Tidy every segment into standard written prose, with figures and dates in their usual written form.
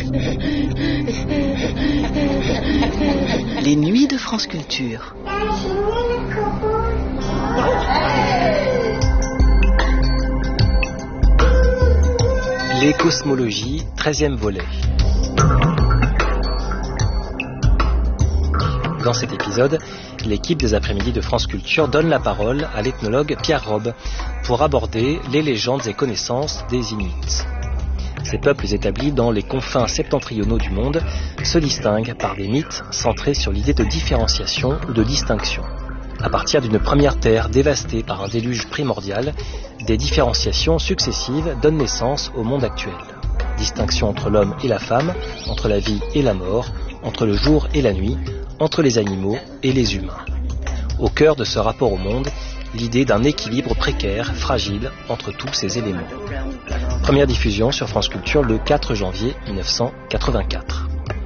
Les nuits de France Culture. Les cosmologies, 13e volet. Dans cet épisode, l'équipe des après-midi de France Culture donne la parole à l'ethnologue Pierre Robbe pour aborder les légendes et connaissances des Inuits. Ces peuples établis dans les confins septentrionaux du monde se distinguent par des mythes centrés sur l'idée de différenciation ou de distinction. À partir d'une première terre dévastée par un déluge primordial, des différenciations successives donnent naissance au monde actuel. Distinction entre l'homme et la femme, entre la vie et la mort, entre le jour et la nuit, entre les animaux et les humains. Au cœur de ce rapport au monde, l'idée d'un équilibre précaire, fragile, entre tous ces éléments. Première diffusion sur France Culture le 4 janvier 1984.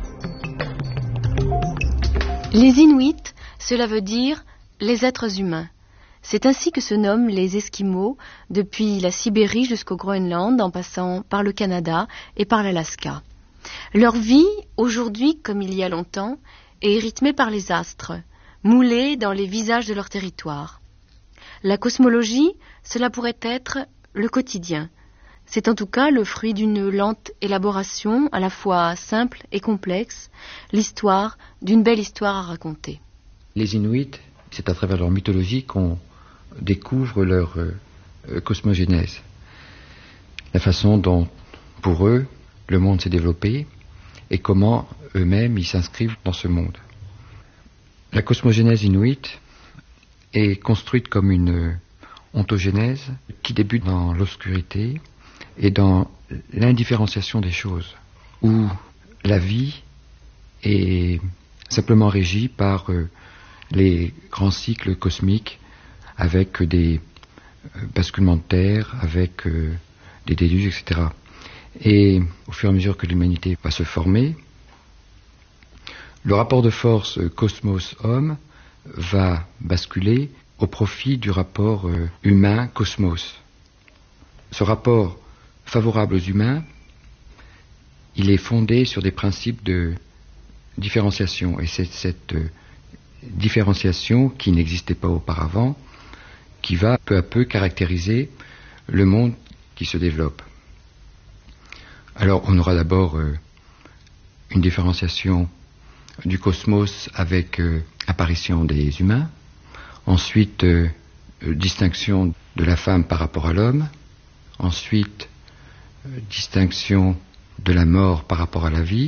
Les Inuits, cela veut dire les êtres humains. C'est ainsi que se nomment les Esquimaux, depuis la Sibérie jusqu'au Groenland, en passant par le Canada et par l'Alaska. Leur vie, aujourd'hui comme il y a longtemps, est rythmée par les astres, moulés dans les visages de leur territoire. La cosmologie, cela pourrait être le quotidien. C'est en tout cas le fruit d'une lente élaboration, à la fois simple et complexe, l'histoire d'une belle histoire à raconter. Les Inuits, c'est à travers leur mythologie qu'on découvre leur cosmogénèse. La façon dont, pour eux, le monde s'est développé et comment eux-mêmes ils s'inscrivent dans ce monde. La cosmogénèse inuite est construite comme une ontogénèse qui débute dans l'obscurité et dans l'indifférenciation des choses, où la vie est simplement régie par les grands cycles cosmiques avec des basculements de terre, avec des déluges, etc. Et au fur et à mesure que l'humanité va se former, le rapport de force cosmos-homme va basculer au profit du rapport humain-cosmos. Ce rapport favorable aux humains, il est fondé sur des principes de différenciation. Et c'est cette différenciation qui n'existait pas auparavant qui va peu à peu caractériser le monde qui se développe. Alors on aura d'abord une différenciation du cosmos avec apparition des humains, ensuite distinction de la femme par rapport à l'homme, ensuite distinction de la mort par rapport à la vie,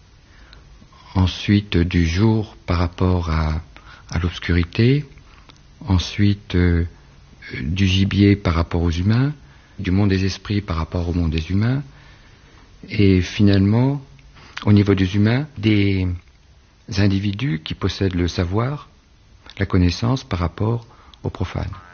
ensuite du jour par rapport à l'obscurité, ensuite du gibier par rapport aux humains, du monde des esprits par rapport au monde des humains, et finalement, au niveau des humains, des individus qui possèdent le savoir, la connaissance par rapport aux profanes.